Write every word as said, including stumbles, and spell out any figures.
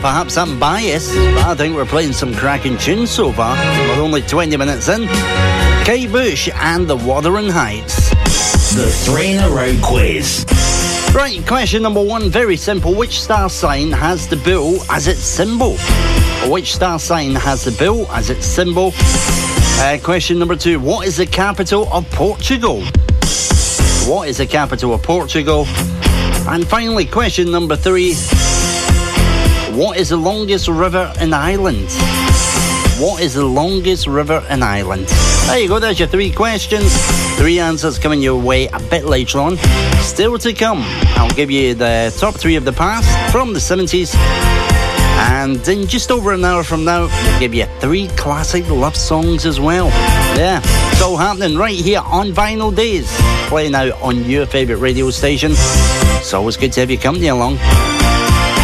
perhaps I'm biased, but I think we're playing some cracking tunes so far. We're only twenty minutes in. Kate Bush and the Wuthering Heights. The three in a row quiz. Right, question number one, very simple. Which star sign has the bull as its symbol? Which star sign has the bull as its symbol? Uh, question number two, what is the capital of Portugal? What is the capital of Portugal? And finally, question number three, what is the longest river in Ireland? What is the longest river in Ireland? There you go, there's your three questions. Three answers coming your way a bit later on. Still to come, I'll give you the top three of the past from the seventies. And in just over an hour from now, I'll give you three classic love songs as well. Yeah, it's all happening right here on Vinyl Days, playing out on your favourite radio station. It's always good to have your company along.